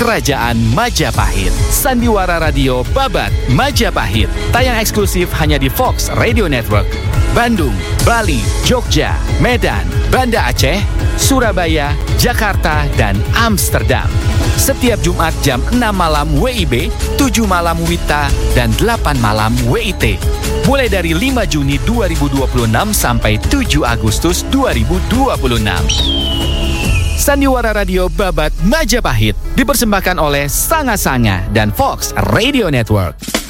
Kerajaan Majapahit. Sandiwara Radio Babat Majapahit. Tayang eksklusif hanya di Fox Radio Network. Bandung, Bali, Jogja, Medan, Banda Aceh, Surabaya, Jakarta, dan Amsterdam. Setiap Jumat jam 6 malam WIB, 7 malam WITA, dan 8 malam WIT. Mulai dari 5 Juni 2026 sampai 7 Agustus 2026. Sandiwara Radio Babat Majapahit dipersembahkan oleh Sanga Sanga dan Fox Radio Network.